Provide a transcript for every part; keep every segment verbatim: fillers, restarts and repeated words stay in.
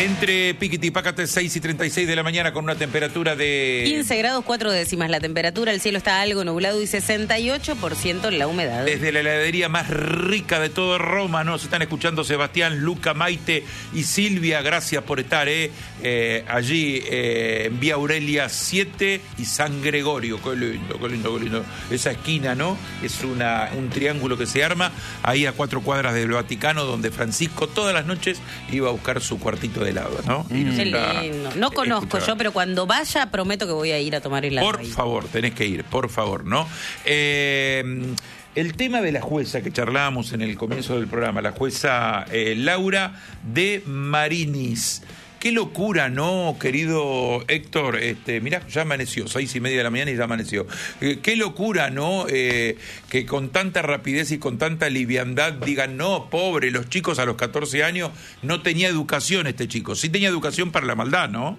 Entre Piquiti y Pácate, seis y treinta y seis de la mañana, con una temperatura de quince grados, cuatro décimas la temperatura, el cielo está algo nublado y sesenta y ocho por ciento la humedad. Desde la heladería más rica de todo Roma, nos están escuchando Sebastián, Luca, Maite y Silvia. Gracias por estar eh, eh, allí eh, en Vía Aurelia siete y San Gregorio. Qué lindo, qué lindo, qué lindo. Esa esquina, ¿no? Es una, un triángulo que se arma ahí a cuatro cuadras del Vaticano, donde Francisco todas las noches iba a buscar su cuartito de helado, ¿no? Y mm. Qué lindo. No conozco escuchaba. Yo, pero cuando vaya prometo que voy a ir a tomar helado. Por ahí. favor, tenés que ir, por favor, ¿no? Eh, el tema de la jueza que charlábamos en el comienzo del programa, la jueza eh, Laura de Marinis. Qué locura, ¿no, querido Héctor? Este, mirá, ya amaneció, seis y media de la mañana y ya amaneció. Eh, qué locura, ¿no? Eh, que con tanta rapidez y con tanta liviandad digan, no, pobre, los chicos a los catorce años no tenía educación este chico. Sí tenía educación para la maldad, ¿no?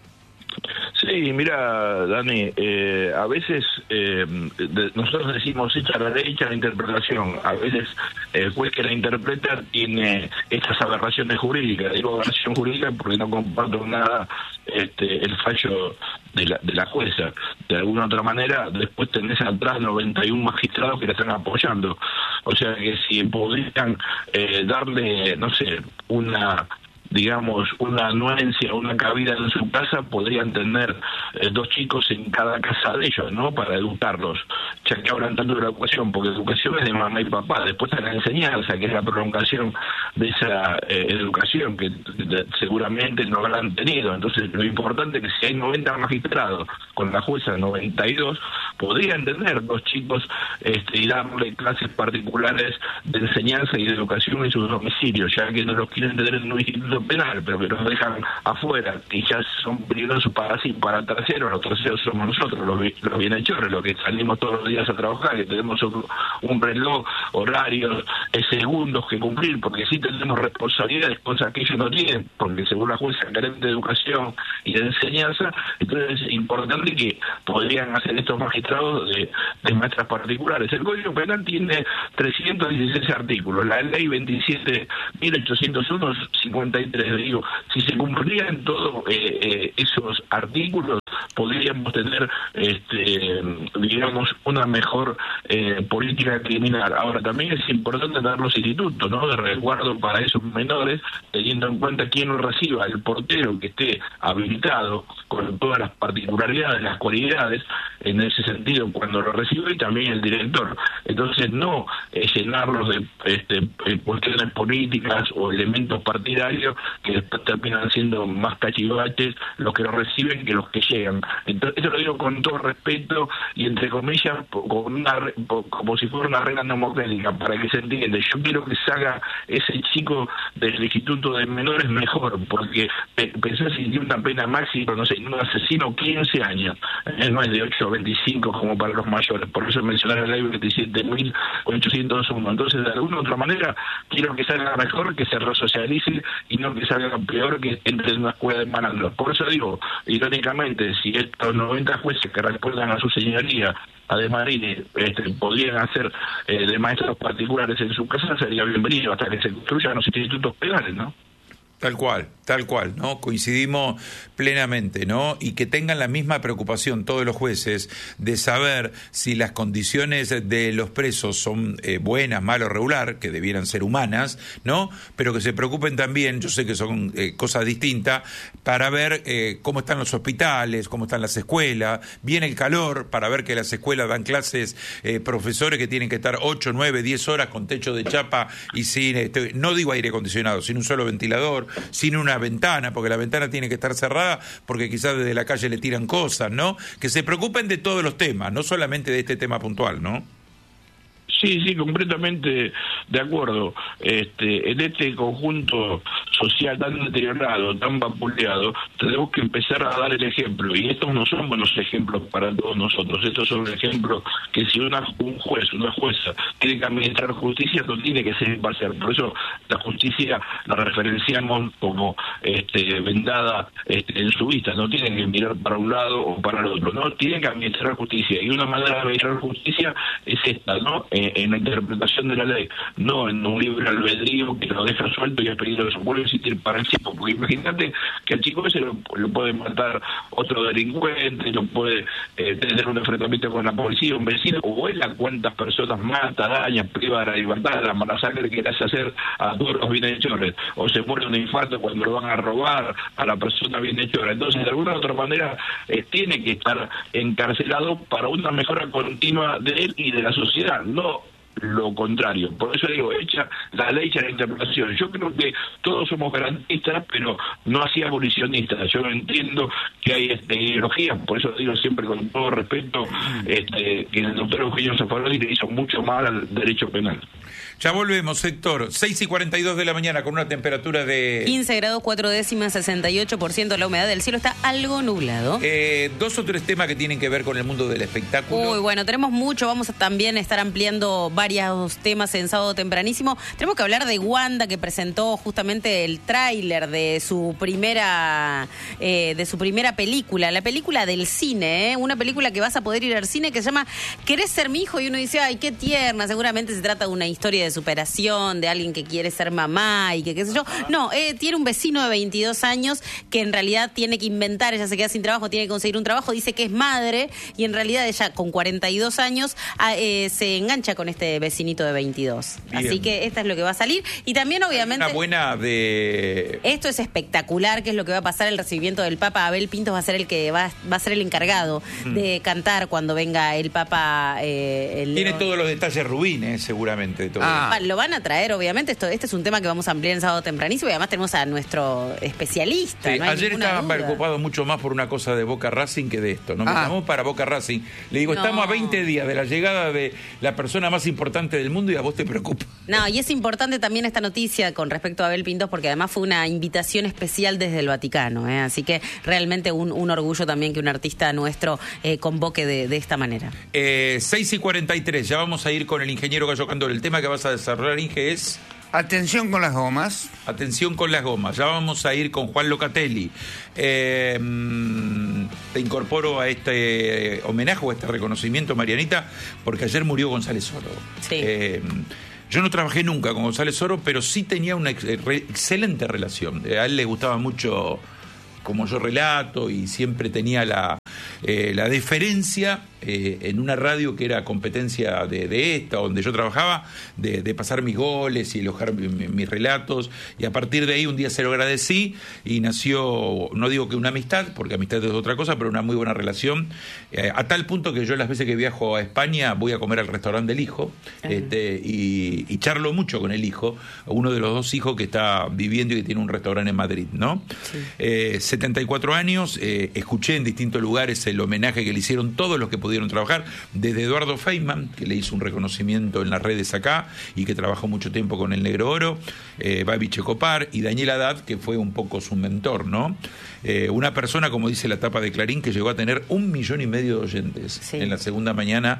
Sí, mira, Dani, eh, a veces eh, de, nosotros decimos echa la ley, echa la interpretación. A veces el juez que la interpreta tiene estas aberraciones jurídicas. Digo aberración jurídica porque no comparto nada este, el fallo de la, de la jueza. De alguna otra manera, después tenés atrás noventa y uno magistrados que la están apoyando. O sea que si podrían eh, darle, no sé, una... digamos, una anuencia, una cabida en su casa, podrían tener eh, dos chicos en cada casa de ellos, ¿no? Para educarlos, ya que hablan tanto de la educación, porque educación es de mamá y papá, después está la enseñanza, que es la prolongación de esa eh, educación que de, seguramente no habrán tenido. Entonces, lo importante es que si hay noventa magistrados, con la jueza noventa y dos, podrían tener dos chicos este, y darle clases particulares de enseñanza y de educación en sus domicilios, ya que no los quieren tener en un instituto penal, pero que nos dejan afuera, que ya son peligrosos para sí, para terceros. Los terceros somos nosotros, los, los bienhechores, los que salimos todos los días a trabajar, que tenemos un, un reloj, horarios, eh, segundos que cumplir, porque sí tenemos responsabilidades, cosas que ellos no tienen, porque según la jueza carente de educación y de enseñanza. Entonces es importante que podrían hacer estos magistrados de, de maestras particulares. El Código Penal tiene trescientos dieciséis artículos, la ley veintisiete mil ochocientos uno, cincuenta y tres. Digo, si se cumplían todos eh, eh, esos artículos, podríamos tener, este, digamos, una mejor eh, política criminal. Ahora, también es importante dar los institutos, ¿no?, de resguardo para esos menores, teniendo en cuenta quién lo reciba, el portero que esté habilitado con todas las particularidades, las cualidades, en ese sentido, cuando lo recibe, y también el director. Entonces, no eh, llenarlos de este, cuestiones políticas o elementos partidarios que terminan siendo más cachivaches los que lo reciben que los que llegan. Entonces, eso lo digo con todo respeto y entre comillas, con una, como si fuera una regla democrática, para que se entienda. Yo quiero que salga ese chico del Instituto de Menores mejor, porque pensar si tiene una pena máxima, no sé, un asesino quince años, eh, no es de ocho a veinticinco como para los mayores. Por eso mencionar la ley veintisiete mil ochocientos uno. Entonces, de alguna u otra manera, quiero que salga mejor, que se resocialice y no que salga peor, que entre en una escuela de malandros. Por eso digo, irónicamente, si estos noventa jueces que respondan a su señoría, a De Marinis, este, podrían hacer eh, de maestros particulares en su casa, sería bienvenido hasta que se construyan los institutos penales, ¿no? Tal cual, tal cual, ¿no? Coincidimos plenamente, ¿no? Y que tengan la misma preocupación todos los jueces de saber si las condiciones de los presos son eh, buenas, malas o regular, que debieran ser humanas, ¿no? Pero que se preocupen también, yo sé que son eh, cosas distintas, para ver eh, cómo están los hospitales, cómo están las escuelas, bien el calor, para ver que las escuelas dan clases, eh, profesores que tienen que estar ocho, nueve, diez horas con techo de chapa y sin, este, no digo aire acondicionado, sin un solo ventilador, sin una ventana, porque la ventana tiene que estar cerrada, porque quizás desde la calle le tiran cosas, ¿no? Que se preocupen de todos los temas, no solamente de este tema puntual, ¿no? Sí, sí, completamente de acuerdo. Este, en este conjunto social tan deteriorado, tan vapuleado, tenemos que empezar a dar el ejemplo. Y estos no son buenos ejemplos para todos nosotros. Estos son ejemplos que si una, un juez, una jueza, tiene que administrar justicia, no tiene que ser imparcial. Por eso la justicia la referenciamos como este, vendada este, en su vista, no tienen que mirar para un lado o para el otro, no tienen que administrar justicia, y una manera de administrar justicia es esta, ¿no? Eh, en la interpretación de la ley, no en un libre albedrío que lo deja suelto y es peligroso. Vuelve a insistir para el chico, porque imagínate que al chico ese lo, lo puede matar otro delincuente, lo puede eh, tener un enfrentamiento con la policía, un vecino, o él a cuántas personas mata, daña, priva de la libertad, la masacre que le hace hacer a todos los bienhechores, o se muere un infarto cuando lo van a robar a la persona bienhechora. Entonces, de alguna u otra manera, eh, tiene que estar encarcelado para una mejora continua de él y de la sociedad, no lo contrario. Por eso digo, hecha la ley, hecha la interpretación. Yo creo que todos somos garantistas, pero no así abolicionistas. Yo entiendo que hay este, ideologías, por eso digo siempre con todo respeto este, que el doctor Eugenio Zaffaroni le hizo mucho mal al derecho penal. Ya volvemos, Héctor. seis y cuarenta y dos de la mañana con una temperatura de... quince grados, cuatro décimas, sesenta y ocho por ciento la humedad del cielo. Está algo nublado. Eh, dos o tres temas que tienen que ver con el mundo del espectáculo. Uy, bueno, tenemos mucho. Vamos a también estar ampliando varios temas en sábado tempranísimo. Tenemos que hablar de Wanda, que presentó justamente el tráiler de su primera eh, de su primera película, la película del cine, ¿eh? Una película que vas a poder ir al cine que se llama ¿Querés ser mi hijo? Y uno dice, ay, qué tierna. Seguramente se trata de una historia de superación, de alguien que quiere ser mamá y que qué sé yo. No, eh, tiene un vecino de veintidós años que en realidad tiene que inventar, ella se queda sin trabajo, tiene que conseguir un trabajo, dice que es madre y en realidad ella con cuarenta y dos años eh, se engancha con este vecinito de veintidós. Bien. Así que esta es lo que va a salir. Y también obviamente... Una buena de... Esto es espectacular, que es lo que va a pasar, el recibimiento del Papa. Abel Pintos va a ser el que va, va a ser el encargado mm. de cantar cuando venga el Papa. Eh, el Tiene León. Todos los detalles rubines, seguramente. De todo. Ah. Lo van a traer, obviamente. Esto, este es un tema que vamos a ampliar en sábado tempranísimo y además tenemos a nuestro especialista. Sí, no hay ayer estaba duda. preocupado mucho más por una cosa de Boca Racing que de esto. Nos ah. llamamos para Boca Racing. Le digo, no. estamos a veinte días de la llegada de la persona más importante del mundo y a vos te preocupa. No, y es importante también esta noticia con respecto a Abel Pintos porque además fue una invitación especial desde el Vaticano. ¿eh? Así que realmente un, un orgullo también que un artista nuestro eh, convoque de, de esta manera. Eh, seis y cuarenta y tres, ya vamos a ir con el ingeniero Gallo Candor. El tema que vas a desarrollar, Inge, es... Atención con las gomas. Atención con las gomas. Ya vamos a ir con Juan Locatelli. Eh, te incorporo a este homenaje o a este reconocimiento, Marianita, porque ayer murió González Oro. Sí. Eh, yo no trabajé nunca con González Oro, pero sí tenía una ex, re, excelente relación. A él le gustaba mucho como yo relato y siempre tenía la, eh, la deferencia eh, en una radio que era competencia de, de esta, donde yo trabajaba, de, de pasar mis goles y elogiar mi, mi, mis relatos, y a partir de ahí un día se lo agradecí y nació, no digo que una amistad, porque amistad es otra cosa, pero una muy buena relación, eh, a tal punto que yo las veces que viajo a España voy a comer al restaurante del hijo, uh-huh. este, y, y charlo mucho con el hijo, uno de los dos hijos que está viviendo y que tiene un restaurante en Madrid, ¿no? Sí. Eh, setenta y cuatro años, eh, escuché en distintos lugares el homenaje que le hicieron todos los que pudieron trabajar, desde Eduardo Feynman, que le hizo un reconocimiento en las redes acá y que trabajó mucho tiempo con el Negro Oro, eh, Babi Checopar y Daniel Haddad, que fue un poco su mentor, ¿no? Eh, una persona, como dice la tapa de Clarín, que llegó a tener un millón y medio de oyentes sí. en la segunda mañana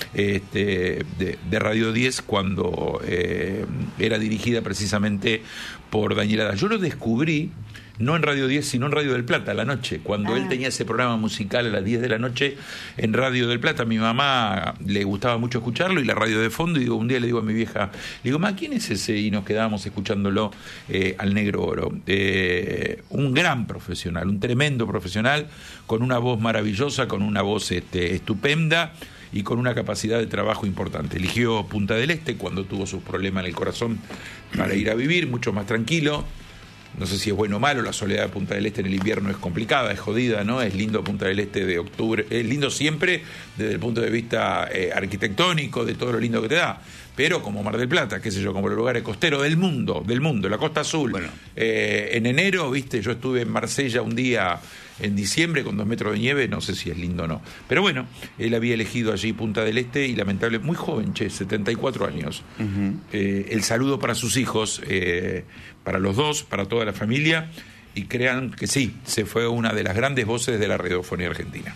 este, de, de Radio diez, cuando eh, era dirigida precisamente por Daniel Haddad. Yo lo descubrí no en Radio diez, sino en Radio del Plata, a la noche, cuando ah. él tenía ese programa musical a las diez de la noche en Radio del Plata. A mi mamá le gustaba mucho escucarlo y la radio de fondo, y digo, un día le digo a mi vieja, le digo, ma, ¿quién es ese? Y nos quedábamos escuchándolo eh, al Negro Oro. Eh, un gran profesional, un tremendo profesional, con una voz maravillosa, con una voz este, estupenda y con una capacidad de trabajo importante. Eligió Punta del Este cuando tuvo sus problemas en el corazón para ir a vivir, mucho más tranquilo. No sé si es bueno o malo, la soledad de Punta del Este en el invierno es complicada, es jodida, ¿no? Es lindo Punta del Este de octubre, es lindo siempre desde el punto de vista eh, arquitectónico, de todo lo lindo que te da. Pero como Mar del Plata, qué sé yo, como los lugares costeros del mundo, del mundo, la Costa Azul. Bueno. Eh, en enero, viste, yo estuve en Marsella un día en diciembre con dos metros de nieve, no sé si es lindo o no. Pero bueno, él había elegido allí Punta del Este y lamentable, muy joven, che, setenta y cuatro años. Uh-huh. Eh, el saludo para sus hijos, eh, para los dos, para toda la familia, y crean que sí, se fue una de las grandes voces de la radiofonía argentina.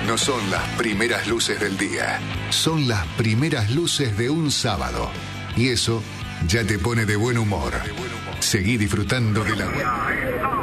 No son las primeras luces del día, son las primeras luces de un sábado. Y eso ya te pone de buen humor. Seguí disfrutando de la...